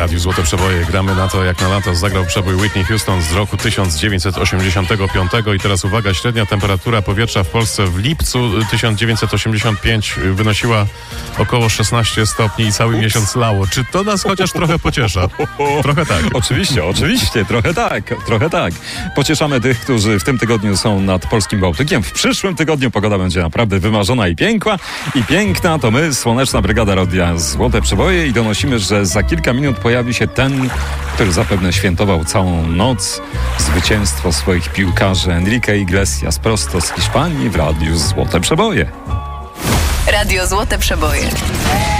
Radiu Złote Przeboje. Gramy na to, jak na lato zagrał przebój Whitney Houston z roku 1985. I teraz uwaga, średnia temperatura powietrza w Polsce w lipcu 1985 wynosiła około 16 stopni i cały miesiąc lało. Czy to nas chociaż trochę pociesza? Trochę tak. Oczywiście, trochę tak. Pocieszamy tych, którzy w tym tygodniu są nad polskim Bałtykiem. W przyszłym tygodniu pogoda będzie naprawdę wymarzona i piękna. To my, Słoneczna Brygada Radia Złote Przeboje, i donosimy, że za kilka minut pojawi się ten, który zapewne świętował całą noc zwycięstwo swoich piłkarzy, Enrique Iglesias, prosto z Hiszpanii w Radiu Złote Przeboje. Radio Złote Przeboje.